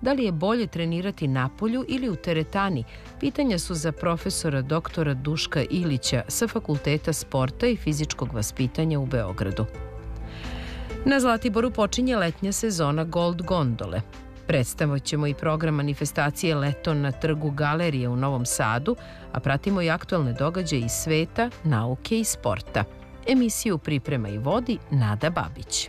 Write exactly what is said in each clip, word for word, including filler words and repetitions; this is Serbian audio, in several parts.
Da li je bolje trenirati napolju ili u teretani? Pitanja su za profesora doktora Duška Ilića sa Fakulteta sporta i fizičkog vaspitanja u Beogradu. Na Zlatiboru počinje letnja sezona Gold gondole. Predstavit ćemo i program manifestacije Leto na trgu Galerije u Novom Sadu, a pratimo i aktualne događaje iz sveta, nauke i sporta. Emisiju priprema i vodi Nada Babić.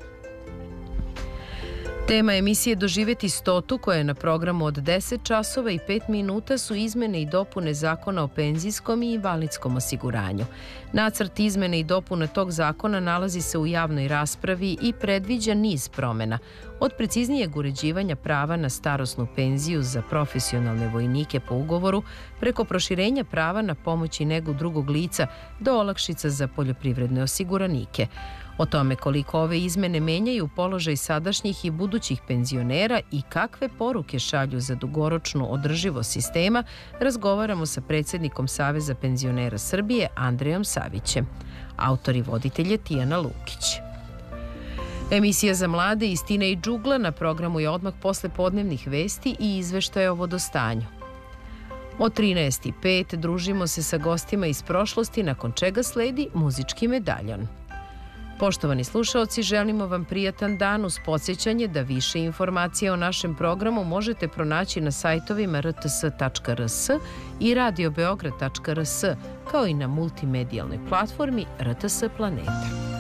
Tema emisije Doživeti stotu, koja je na programu od deset časova i pet minuta, su izmene i dopune Zakona o penzijskom i invalidskom osiguranju. Nacrt izmene i dopune tog zakona nalazi se u javnoj raspravi i predviđa niz promena, od preciznijeg uređivanja prava na starosnu penziju za profesionalne vojnike po ugovoru, preko proširenja prava na pomoć i negu drugog lica do olakšica za poljoprivredne osiguranike. O tome koliko ove izmene menjaju položaj sadašnjih i budućih penzionera i kakve poruke šalju za dugoročnu održivost sistema, razgovaramo sa predsjednikom Saveza penzionera Srbije Andrejom Savićem. Autor i voditelj je Tijana Lukić. Emisija za mlade iz Tine i Džugla na programu je odmah posle podnevnih vesti i izveštaja o vodostanju. Od trinaest i pet družimo se sa gostima iz prošlosti, nakon čega sledi muzički medaljon. Poštovani slušaoci, želimo vam prijatan dan uz podsjećanje da više informacija o našem programu možete pronaći na sajtovima r t s tačka r s i radio beograd tačka r s, kao i na multimedijalnoj platformi R T S Planeta.